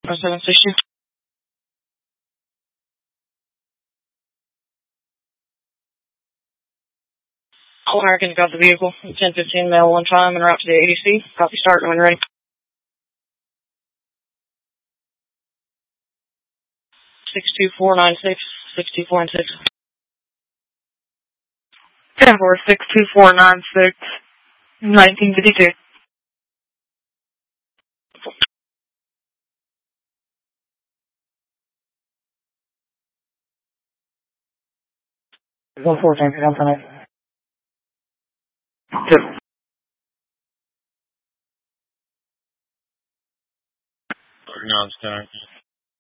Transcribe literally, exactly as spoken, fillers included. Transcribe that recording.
seven sixty. All Americans got the vehicle. ten fifteen mail one time and route to the A D C. Copy start when ready. six two four nine six, six two four nine six. ten four six two four nine six, nineteen fifty-two. one four, thank you. Two. No, it's done.